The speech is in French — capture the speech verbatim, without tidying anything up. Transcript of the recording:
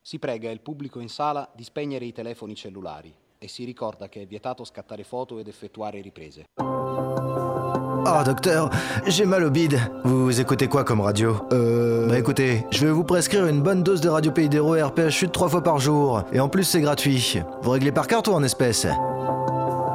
Si prega il pubblico in sala di spegnere i telefoni cellulari e si ricorda che è vietato scattare foto ed effettuare riprese. Oh docteur, j'ai mal au bide. Vous écoutez quoi comme radio? Euh... Bah écoutez, je vais vous prescrire une bonne dose de Radio Pays d'Hérault R P H U trois fois par jour. Et en plus c'est gratuit. Vous réglez par carte ou en espèces?